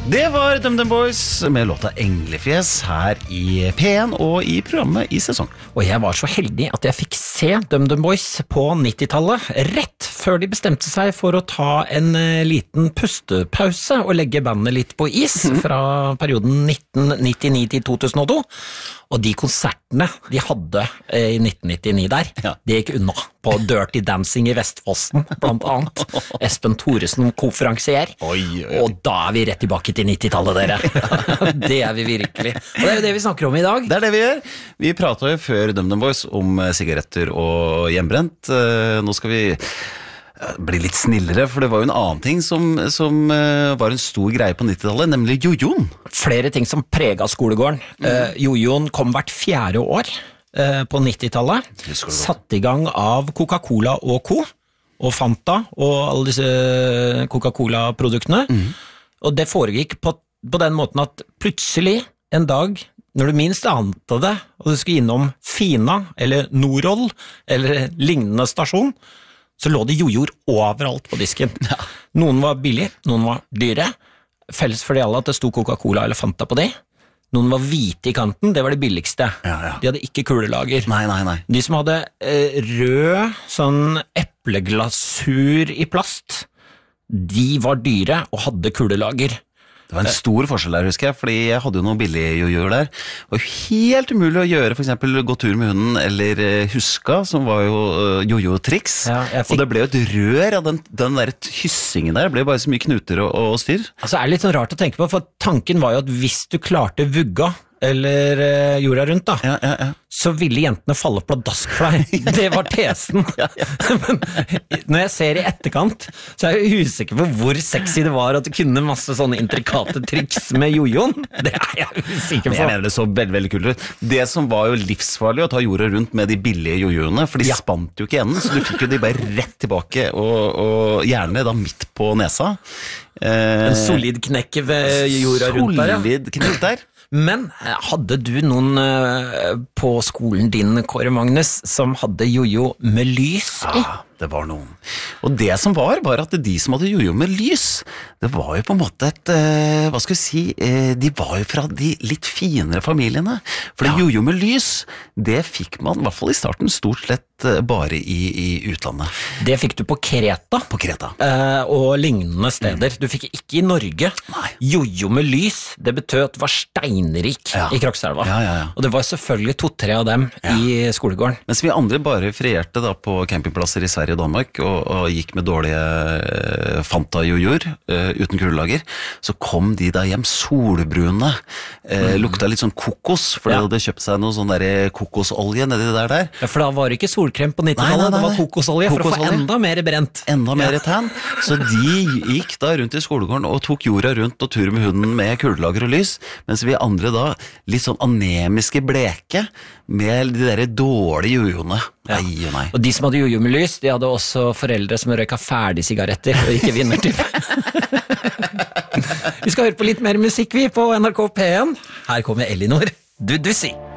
Det var DumDum Boys med låta Englefjes her i P1 og i programmet i sesong. Og jeg var så heldig at jeg fikk se DumDum Boys på 90-tallet, rett før de bestemte seg for å ta en liten pustepause og legge bandet litt på is fra perioden 1999 til 2002. Og de konsertene de hadde i 1999 der, det gikk unna på Dirty Dancing i Vestfossen, blant annet. Espen Thoresen konferansier. Og da er vi rett tilbake til 90-tallet, dere. Det er vi virkelig. Og det er jo det vi snakker om i dag. Det er det vi gjør. Vi pratet jo før DumDum Boys om sigaretter og hjemmebrent. Nå skal vi bli litt snillere, for det var jo en annen ting som var en stor greie på 90-tallet, nemlig jojoen. Flere ting som preget skolegården. Jojoen kom hvert 4. år på 90-tallet. Satt i gang av Coca-Cola og Co. Og Fanta og alle disse Coca-Cola-produktene. Og det foregikk på den måten at plutselig en dag, når du minst ante det, og du skulle innom Fina, eller Noroll, eller lignende stasjon, så lå det jojoer overalt på disken. Noen var billige, noen var dyre. Felles for de alle at det stod Coca-Cola eller Fanta på de. Noen var hvite i kanten, det var det billigste. De hadde ikke kulelager. Nei. De som hadde rød, sånn epleglasur i plast, de var dyre og hadde kulelager. Det var en stor forskjell der, husker jeg, fordi jeg hadde jo noen billige jojoer der. Det var helt umulig å gjøre, for eksempel gå tur med hunden, eller huska, som var jo jojo-triks. Og det ble jo et rør av den der hyssingen der, det ble bare så mye knuter og styr. Altså, det er litt sånn rart å tenke på, for tanken var jo at hvis du klarte vugga, eller jorda rundt da, så ville jentene falle pladask for deg. Det var tesen. Men når jeg ser i etterkant, så er jeg usikker på hvor sexy det var at du kunne masse sånne intrikate triks med jojoen. Det er jeg usikker på. Men jeg mener det så veldig, veldig kult ut. Det som var jo livsfarlig å ta jorda rundt med de billige jojoene, for de spant jo ikke enden, så du fikk jo de bare rett tilbake, og gjerne da midt på nesa. En solid knekk ved jorda rundt der, Solid knekk der. Men hadde du noen på skolen din, Kåre Magnus, som hadde jojo med lys i? Ja, det var noen. Og det som var at de som hadde jojo med lys, det var jo på en måte et, hva skal vi si, de var jo fra de litt finere familiene. For jojo med lys, det fikk man, i hvert fall i starten, stort sett bare i utlandet. Det fikk du på Kreta. På Kreta. Og lignende steder. Du fikk ikke i Norge. Nei. Jojo med lys, det betød at det var steinrik i Krokselva. Og det var selvfølgelig 2-3 av dem i skolegården. Mens vi andre bare frierte da på campingplasser i Sverige og Danmark, og gikk med dårlige Fanta-jojoer uten kulelager, så kom de da hjem solbrune, lukta litt sånn kokos, for de hadde kjøpt seg noe sånn der kokosolje nedi der. Ja, for da var det ikke solkrem på 90-tallet, det var kokosolje for å få enda mer brent. Enda mer tan. Så de gikk da rundt i skolegården og tok jorda rundt og tur med hunden med kulelager og lys, mens vi andre da litt sånn anemiske bleke med de der dårlige jojoene. Nei. Og de som hadde jojo med lys, de hadde også foreldre som røyka ferdig sigaretter og ikke vinnertyp. Vi skal høre på litt mer musikk vi på NRK P1. Her kommer Elinor. Du si.